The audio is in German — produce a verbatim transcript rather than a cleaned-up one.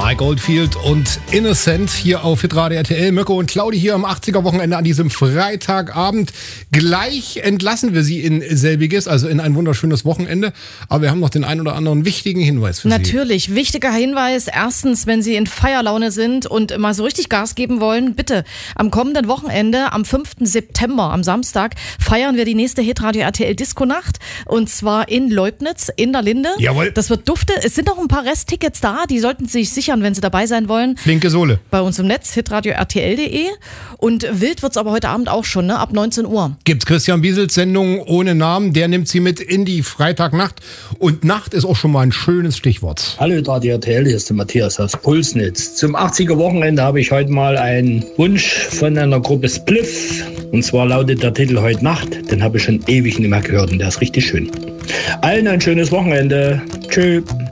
Mike Oldfield und Innocent hier auf Hitradio R T L. Mirko und Claudi hier am achtziger-Wochenende an diesem Freitagabend. Gleich entlassen wir Sie in selbiges, also in ein wunderschönes Wochenende. Aber wir haben noch den einen oder anderen wichtigen Hinweis für Natürlich. Sie. Natürlich, wichtiger Hinweis. Erstens, wenn Sie in Feierlaune sind und mal so richtig Gas geben wollen, bitte am kommenden Wochenende, am fünften September, am Samstag, feiern wir die nächste Hitradio R T L Disco-Nacht. Und zwar in Leubnitz, in der Linde. Jawohl. Das wird dufte. Es sind noch ein paar Resttickets da, die sollten Sie sich sichern, wenn Sie dabei sein wollen. Flinke Sohle. Bei uns im Netz, hitradio R T L punkt de. Und wild wird's aber heute Abend auch schon, ne? Ab neunzehn Uhr. Gibt's Christian Biesels Sendung ohne Namen, der nimmt Sie mit in die Freitagnacht. Und Nacht ist auch schon mal ein schönes Stichwort. Hallo Radio R T L, hier ist der Matthias aus Pulsnitz. Zum achtziger-Wochenende habe ich heute mal einen Wunsch von einer Gruppe Spliff. Und zwar lautet der Titel Heute Nacht. Den habe ich schon ewig nicht mehr gehört und der ist richtig schön. Allen ein schönes Wochenende. Tschö.